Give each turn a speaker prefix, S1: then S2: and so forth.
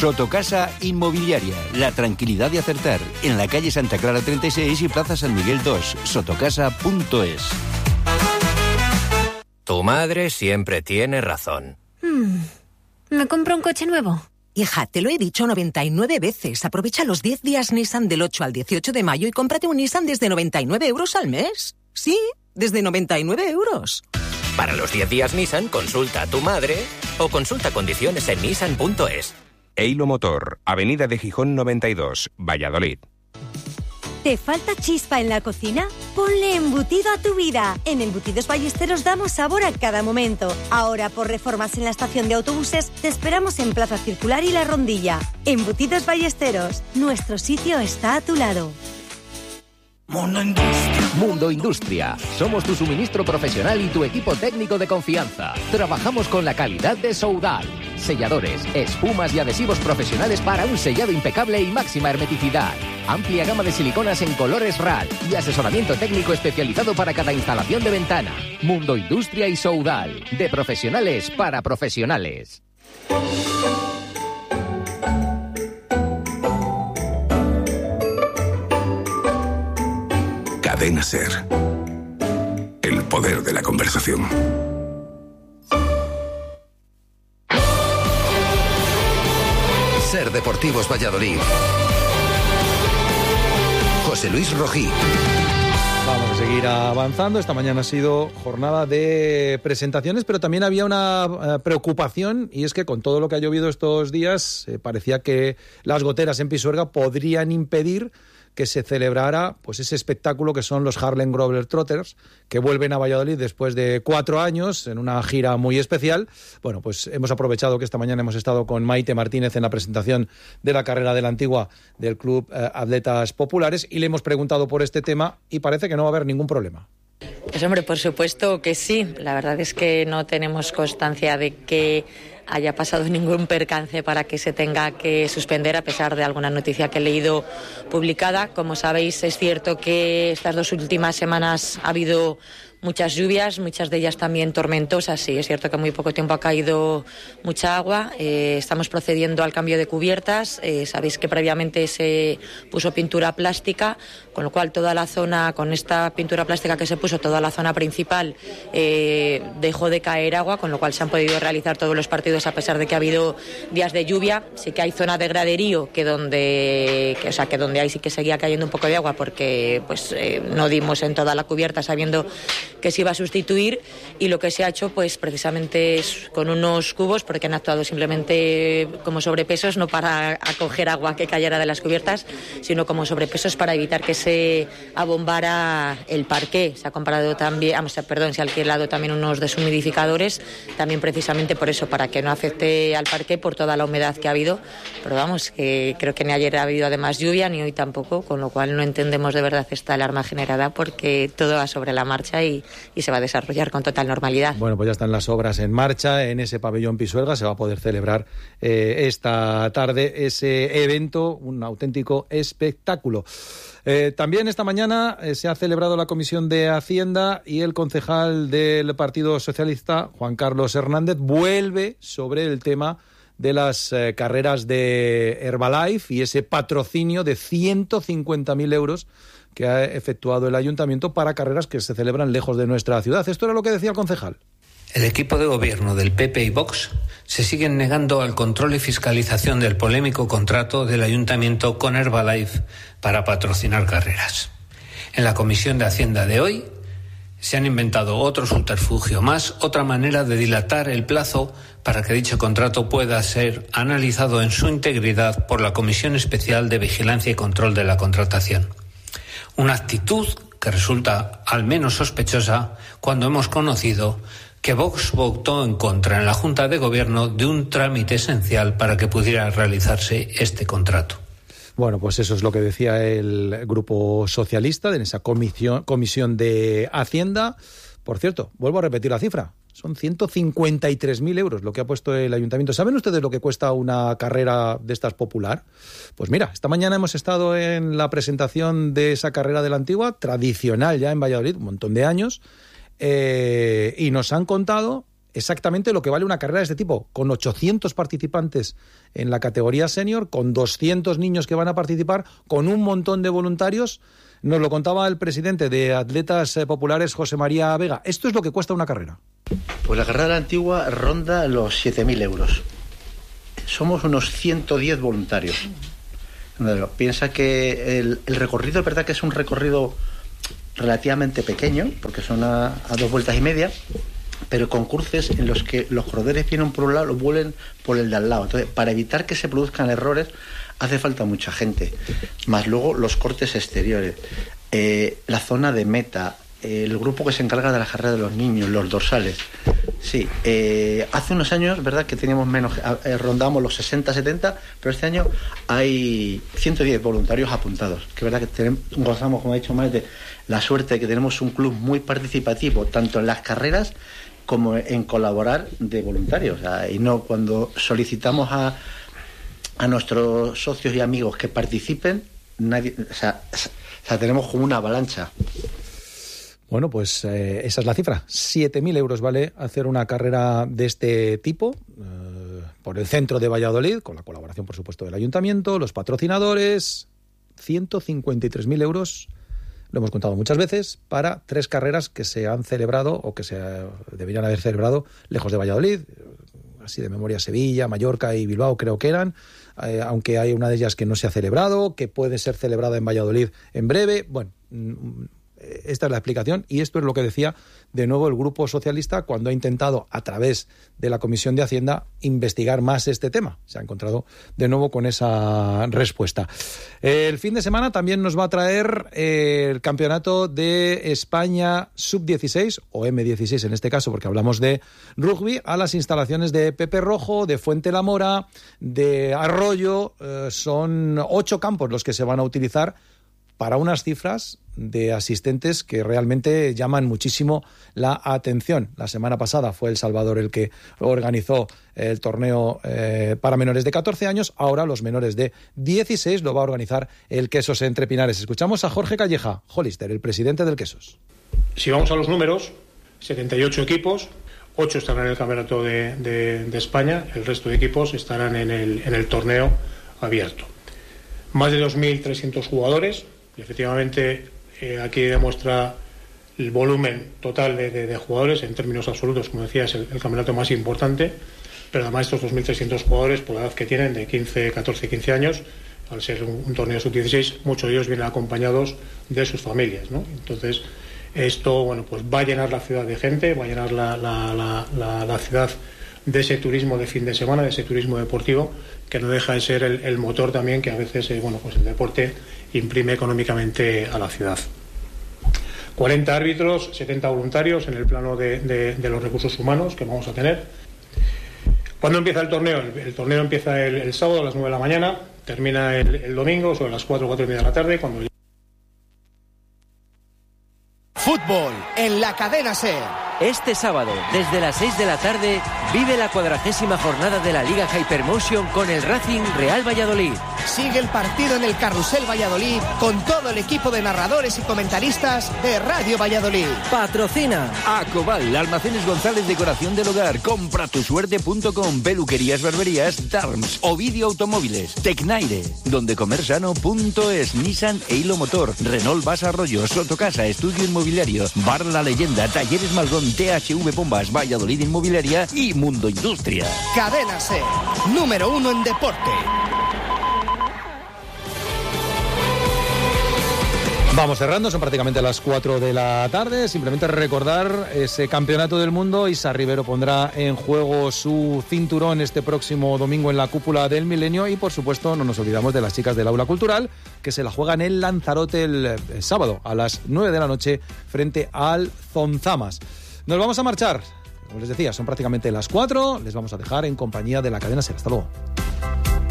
S1: Sotocasa Inmobiliaria, la tranquilidad de acertar. En la calle Santa Clara 36 y Plaza San Miguel 2, sotocasa.es.
S2: Tu madre siempre tiene razón.
S3: ¿Me compro un coche nuevo?
S4: Hija, te lo he dicho 99 veces. Aprovecha los 10 días Nissan del 8 al 18 de mayo y cómprate un Nissan desde 99 euros al mes. Sí, desde 99 euros.
S2: Para los 10 días Nissan, consulta a tu madre o consulta condiciones en nissan.es.
S5: Eilo Motor, Avenida de Gijón 92, Valladolid.
S6: ¿Te falta chispa en la cocina? Ponle embutido a tu vida. En Embutidos Ballesteros damos sabor a cada momento. Ahora, por reformas en la estación de autobuses, te esperamos en Plaza Circular y La Rondilla. Embutidos Ballesteros, nuestro sitio está a tu lado.
S7: Mundo Industria. Somos tu suministro profesional y tu equipo técnico de confianza. Trabajamos con la calidad de Soudal. Selladores, espumas y adhesivos profesionales para un sellado impecable y máxima hermeticidad. Amplia gama de siliconas en colores RAD y asesoramiento técnico especializado para cada instalación de ventana. Mundo Industria y Soudal. De profesionales para profesionales.
S8: Cadena SER. El poder de la conversación.
S9: SER Deportivos Valladolid. José Luis Rojí.
S10: Vamos a seguir avanzando. Esta mañana ha sido jornada de presentaciones, pero también había una preocupación, y es que con todo lo que ha llovido estos días, parecía que las goteras en Pisuerga podrían impedir que se celebrara pues ese espectáculo que son los Harlem Globetrotters, que vuelven a Valladolid después de 4 años en una gira muy especial. Bueno, pues hemos aprovechado que esta mañana hemos estado con Maite Martínez en la presentación de la carrera de la Antigua del Club Atletas Populares y le hemos preguntado por este tema y parece que no va a haber ningún problema.
S11: Pues hombre, por supuesto que sí. La verdad es que no tenemos constancia de que haya pasado ningún percance para que se tenga que suspender, a pesar de alguna noticia que he leído publicada. Como sabéis, es cierto que estas 2 últimas semanas ha habido muchas lluvias, muchas de ellas también tormentosas. Sí, es cierto que en muy poco tiempo ha caído mucha agua. Estamos procediendo al cambio de cubiertas. Sabéis que previamente se puso pintura plástica, con lo cual toda la zona, con esta pintura plástica que se puso, toda la zona principal dejó de caer agua, con lo cual se han podido realizar todos los partidos a pesar de que ha habido días de lluvia. Sí que hay zona de graderío que donde ahí sí que seguía cayendo un poco de agua, porque pues no dimos en toda la cubierta sabiendo que se iba a sustituir, y lo que se ha hecho pues precisamente es con unos cubos, porque han actuado simplemente como sobrepesos, no para acoger agua que cayera de las cubiertas, sino como sobrepesos para evitar que se abombara el parqué. Se ha comprado también, se ha alquilado también unos deshumidificadores, también precisamente por eso, para que no afecte al parqué por toda la humedad que ha habido. Pero vamos, que creo que ni ayer ha habido además lluvia, ni hoy tampoco, con lo cual no entendemos de verdad esta alarma generada, porque todo va sobre la marcha y se va a desarrollar con total normalidad. Bueno,
S10: pues ya están las obras en marcha en ese pabellón Pisuerga. Se va a poder celebrar esta tarde ese evento, un auténtico espectáculo. También esta mañana se ha celebrado la Comisión de Hacienda y el concejal del Partido Socialista, Juan Carlos Hernández, vuelve sobre el tema de las carreras de Herbalife y ese patrocinio de 150.000 euros que ha efectuado el Ayuntamiento para carreras que se celebran lejos de nuestra ciudad. Esto era lo que decía el concejal.
S12: El equipo de gobierno del PP y Vox se siguen negando al control y fiscalización del polémico contrato del Ayuntamiento con Herbalife para patrocinar carreras. En la Comisión de Hacienda de hoy se han inventado otro subterfugio más, otra manera de dilatar el plazo para que dicho contrato pueda ser analizado en su integridad por la Comisión Especial de Vigilancia y Control de la Contratación. Una actitud que resulta al menos sospechosa cuando hemos conocido que Vox votó en contra en la Junta de Gobierno de un trámite esencial para que pudiera realizarse este contrato.
S10: Bueno, pues eso es lo que decía el Grupo Socialista en esa comisión de Hacienda. Por cierto, vuelvo a repetir la cifra. Son 153.000 euros lo que ha puesto el Ayuntamiento. ¿Saben ustedes lo que cuesta una carrera de estas popular? Pues mira, esta mañana hemos estado en la presentación de esa carrera de la Antigua, tradicional ya en Valladolid, un montón de años, y nos han contado exactamente lo que vale una carrera de este tipo, con 800 participantes en la categoría senior, con 200 niños que van a participar, con un montón de voluntarios. Nos lo contaba el presidente de Atletas Populares, José María Vega. Esto es lo que cuesta una carrera.
S13: Pues la carrera de la Antigua ronda los 7.000 euros. Somos unos 110 voluntarios. Piensa que el recorrido, es verdad que es un recorrido relativamente pequeño, porque son a 2 vueltas y media, pero con cruces en los que los corredores vienen por un lado, los vuelven por el de al lado. Entonces, para evitar que se produzcan errores, hace falta mucha gente. Más luego los cortes exteriores, la zona de meta, el grupo que se encarga de la carrera de los niños, los dorsales. Sí, hace unos años, verdad que teníamos menos, rondamos los 60, 70, pero este año hay 110 voluntarios apuntados. Que es verdad que gozamos, como he dicho más, de la suerte de que tenemos un club muy participativo, tanto en las carreras como en colaborar de voluntarios. O sea, y no cuando solicitamos a nuestros socios y amigos que participen, nadie, o sea, tenemos como una avalancha.
S10: Bueno, pues esa es la cifra. 7.000 euros vale hacer una carrera de este tipo por el centro de Valladolid, con la colaboración, por supuesto, del ayuntamiento, los patrocinadores. 153.000 euros, lo hemos contado muchas veces, para 3 carreras que se han celebrado o que se deberían haber celebrado lejos de Valladolid. Así de memoria, Sevilla, Mallorca y Bilbao creo que eran, aunque hay una de ellas que no se ha celebrado, que puede ser celebrada en Valladolid en breve. Bueno, esta es la explicación, y esto es lo que decía de nuevo el Grupo Socialista cuando ha intentado, a través de la Comisión de Hacienda, investigar más este tema. Se ha encontrado de nuevo con esa respuesta. El fin de semana también nos va a traer el Campeonato de España Sub-16, o M16 en este caso, porque hablamos de rugby, a las instalaciones de Pepe Rojo, de Fuente la Mora, de Arroyo. Son 8 campos los que se van a utilizar, para unas cifras de asistentes que realmente llaman muchísimo la atención. La semana pasada fue El Salvador el que organizó el torneo para menores de 14 años. Ahora los menores de 16 lo va a organizar el Quesos Entre Pinares. Escuchamos a Jorge Calleja, Hollister, el presidente del Quesos.
S14: Si vamos a los números, 78 equipos, 8 estarán en el Campeonato de España, el resto de equipos estarán en el torneo abierto. Más de 2.300 jugadores. Y efectivamente, aquí demuestra el volumen total de jugadores en términos absolutos. Como decía, es el campeonato más importante, pero además estos 2.300 jugadores, por la edad que tienen, de 15, 14, 15 años, al ser un torneo sub-16, muchos de ellos vienen acompañados de sus familias, ¿no? Entonces, esto, bueno, pues va a llenar la ciudad de gente, va a llenar la ciudad de ese turismo de fin de semana, de ese turismo deportivo, que no deja de ser el motor también que a veces, pues el deporte imprime económicamente a la ciudad. 40 árbitros, 70 voluntarios en el plano de los recursos humanos que vamos a tener. ¿Cuándo empieza el torneo? El torneo empieza el sábado a las 9 de la mañana, termina el domingo sobre las 4 y media de la tarde, cuando...
S15: Fútbol en la cadena SER.
S16: Este sábado, desde las 6 de la tarde, vive la 40ª jornada de la Liga Hypermotion con el Racing Real Valladolid.
S15: Sigue el partido en el Carrusel Valladolid con todo el equipo de narradores y comentaristas de Radio Valladolid.
S16: Patrocina
S1: Acobal, Almacenes González, Decoración del Hogar, compratusuerte.com, Peluquerías, Barberías, Darms, Ovidio Automóviles, Tecnaire, dondecomersano.es, Nissan e Hilo Motor, Renault Bas Arroyo, Sotocasa, Estudio Inmobiliario, Bar La Leyenda, Talleres Malgón, THV Bombas, Valladolid Inmobiliaria y Mundo Industria.
S15: Cadena SER, número 1 en deporte.
S10: Vamos cerrando, son prácticamente las 4 de la tarde. Simplemente recordar ese campeonato del mundo. Isa Rivero pondrá en juego su cinturón este próximo domingo en la Cúpula del Milenio. Y por supuesto no nos olvidamos de las chicas del Aula Cultural, que se la juegan en Lanzarote el sábado a las 9 de la noche frente al Zonzamas. Nos vamos a marchar. Como les decía, son prácticamente las 4. Les vamos a dejar en compañía de la cadena SER. Hasta luego.